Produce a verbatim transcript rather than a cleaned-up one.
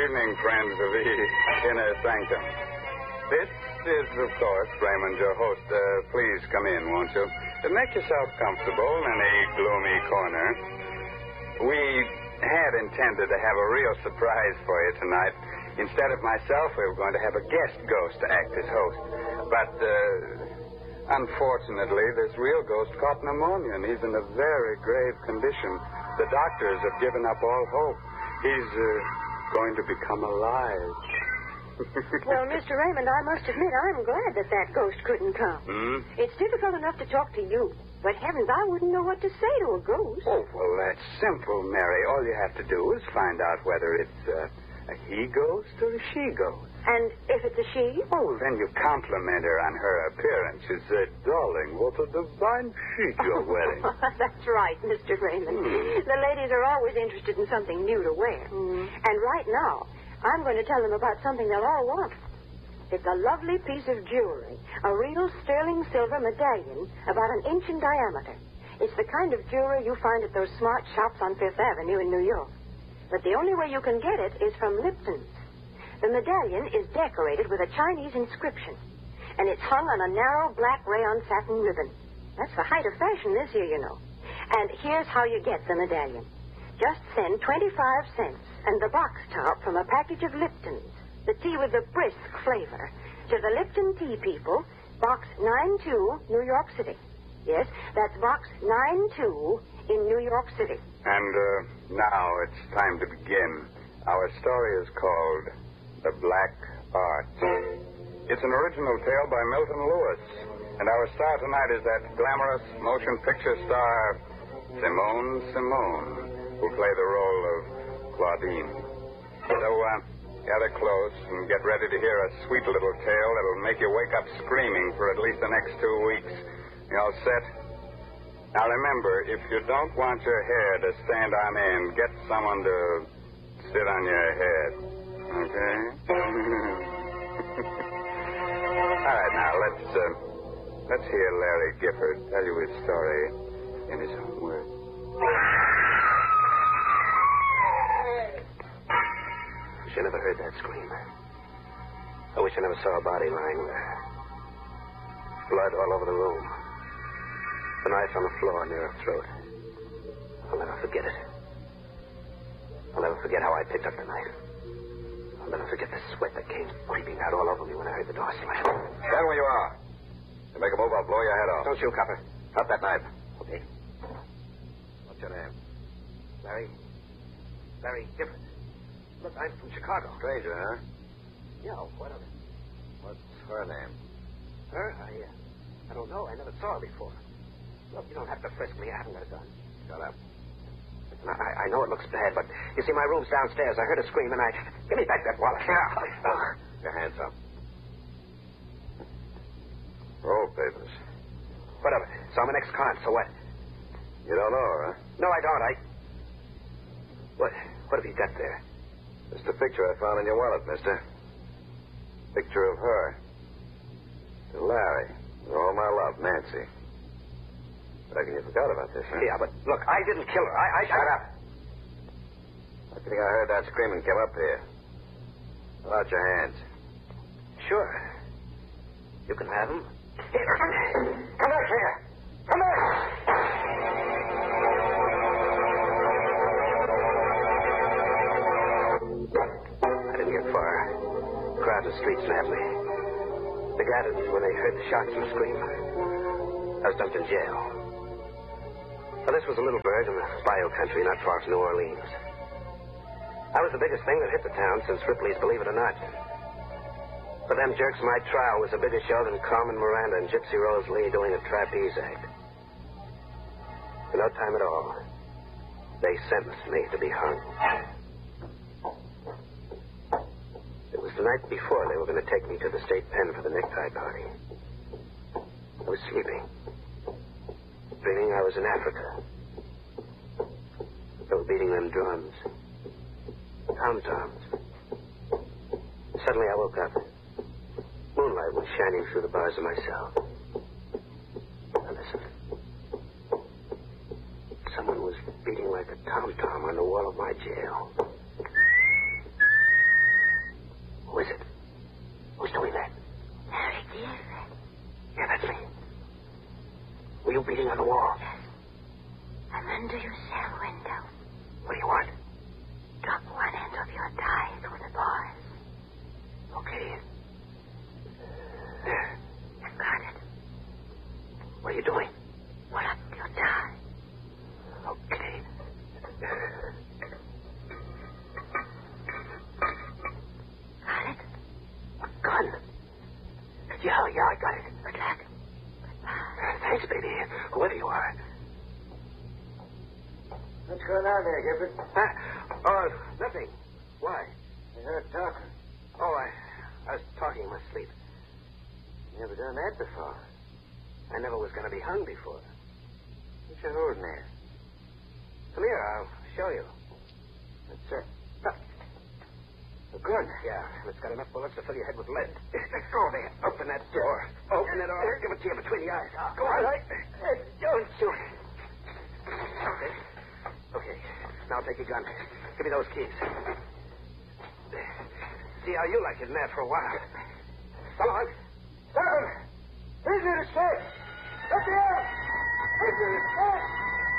evening, friends of the Inner Sanctum. This is, of course, Raymond, your host. Uh, please come in, won't you? Uh, make yourself comfortable in a gloomy corner. We had intended to have a real surprise for you tonight. Instead of myself, we were going to have a guest ghost to act as host. But, uh, unfortunately, this real ghost caught pneumonia, and he's in a very grave condition. The doctors have given up all hope. He's, uh, going to become alive. Well, Mister Raymond, I must admit I'm glad that that ghost couldn't come. Hmm? It's difficult enough to talk to you. But heavens, I wouldn't know what to say to a ghost. Oh, well, that's simple, Mary. All you have to do is find out whether it's uh, a he ghost or a she ghost. And if it's a she? Oh, then you compliment her on her appearance. You say, darling, what a divine sheet you're wearing. That's right, Mister Raymond. Hmm. The ladies are always interested in something new to wear. Hmm. And right now, I'm going to tell them about something they'll all want. It's a lovely piece of jewelry, a real sterling silver medallion about an inch in diameter. It's the kind of jewelry you find at those smart shops on Fifth Avenue in New York. But the only way you can get it is from Lipton's. The medallion is decorated with a Chinese inscription, and it's hung on a narrow black rayon satin ribbon. That's the height of fashion this year, you know. And here's how you get the medallion. Just send twenty-five cents and the box top from a package of Lipton's, the tea with the brisk flavor, to the Lipton Tea People, Box nine two, New York City. Yes, that's Box nine two in New York City. And uh, now it's time to begin. Our story is called The Black Art. It's an original tale by Milton Lewis. And our star tonight is that glamorous motion picture star, Simone Simone, who play the role of Claudine. So, uh, gather close and get ready to hear a sweet little tale that'll make you wake up screaming for at least the next two weeks. You all set? Now remember, if you don't want your hair to stand on end, get someone to sit on your head. Okay? All right, now, let's, uh, let's hear Larry Gifford tell you his story in his own words. I never heard that scream. I wish I never saw a body lying there. Blood all over the room. The knife on the floor near her throat. I'll never forget it. I'll never forget how I picked up the knife. I'll never forget the sweat that came creeping out all over me when I heard the door slam. Stand where you are. You make a move, I'll blow your head off. Don't shoot, copper. Drop that knife. Okay. What's your name? Larry. Larry Gifford. Look, I'm from Chicago. Stranger, huh? Yeah, what of it? What's her name? Her? I, uh, I don't know. I never saw her before. Look, you don't have to frisk me. I haven't got a gun. Shut up. Listen, I, I know it looks bad, but you see, my room's downstairs. I heard a scream, and I... Give me back that wallet. Your hands up. Roll papers. What of it? So I'm an ex-con, so what? You don't know her, huh? No, I don't. I... What? What have you got there? It's the picture I found in your wallet, mister. Picture of her. To Larry. With all my love, Nancy. Reckon you forgot about this, huh? Yeah, but look, I didn't kill her. I... I Shut I... up. I think I heard that scream and came up here. Put out your hands. Sure. You can have them. Here. Come back here. Come back. I didn't get far. The crowd in the street snapped me. They gathered when they heard the shots and the scream. I was dumped in jail. Well, this was a little burg in the bayou country not far from New Orleans. I was the biggest thing that hit the town since Ripley's Believe It or Not. For them jerks, my trial was a bigger show than Carmen Miranda and Gypsy Rose Lee doing a trapeze act. In no time at all, they sentenced me to be hung. It was the night before they were going to take me to the state pen for the necktie party. I was sleeping, dreaming I was in Africa. They were beating them drums, tom-toms. Suddenly I woke up. Moonlight was shining through the bars of my cell. Now listen. Someone was beating like a tom-tom on the wall of my jail. yeah, I got it. Good luck. Thanks, baby. Whoever you are. What's going on there, Gifford? Huh? Oh, nothing. Why? I heard talking. Oh, I, I was talking in my sleep. Never done that before. I never was going to be hung before. What you holding there? Come here, I'll show you. That's it. Look. A gun. Yeah, and it's got enough bullets to fill your head with lead. Go there. Open that door. Open it, or I'll give it to you between the eyes. Go on. Hey, don't shoot. Okay. Okay. Now take your gun. Give me those keys. See how you like it in there for a while. Come on. Stop him! Prisoner to stay! Let me out! Prisoner to stay!